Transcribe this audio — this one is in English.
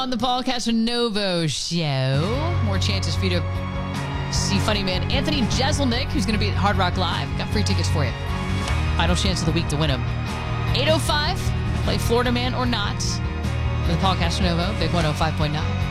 On the Paul Casanova Show, more chances for you to see funny man Anthony Jeselnik, who's going to be at Hard Rock Live. Got free tickets for you. Final chance of the week to win them. 8:05, play Florida Man or Not with Paul Casanova, Big 105.9.